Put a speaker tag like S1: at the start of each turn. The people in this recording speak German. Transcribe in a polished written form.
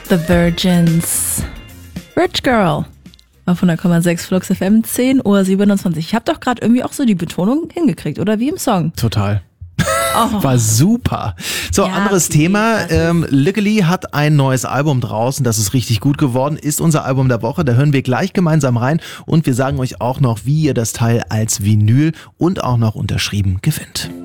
S1: The Virgins. Rich Girl. Auf 100,6 Flux FM, 10:27 Uhr. Ich habe doch gerade irgendwie auch so die Betonung hingekriegt, oder wie im Song?
S2: Total.
S1: Oh.
S2: War super. So,
S1: Ja,
S2: anderes Thema. Lickely hat ein neues Album draußen. Das ist richtig gut geworden. Ist unser Album der Woche. Da hören wir gleich gemeinsam rein. Und wir sagen euch auch noch, wie ihr das Teil als Vinyl und auch noch unterschrieben gewinnt.